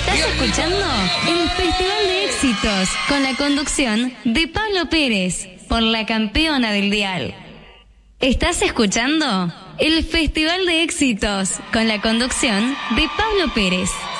Estás escuchando el Festival de Éxitos con la conducción de Pablo Pérez por la campeona del dial. Estás escuchando el Festival de Éxitos con la conducción de Pablo Pérez.